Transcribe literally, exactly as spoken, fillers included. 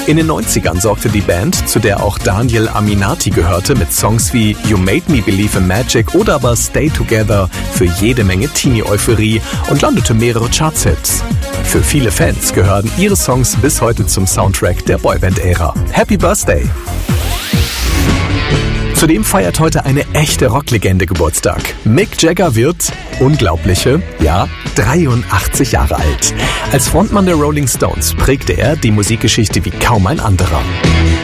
In den neunzigern sorgte die Band, zu der auch Daniel Aminati gehörte, mit Songs wie You Made Me Believe in Magic oder aber Stay Together für jede Menge Teenie-Euphorie und landete mehrere Charts-Hits. Für viele Fans gehören ihre Songs bis heute zum Soundtrack der Boyband-Ära. Happy Birthday! Zudem feiert heute eine echte Rocklegende Geburtstag. Mick Jagger wird, unglaubliche, ja, dreiundachtzig Jahre alt. Als Frontmann der Rolling Stones prägte er die Musikgeschichte wie kaum ein anderer.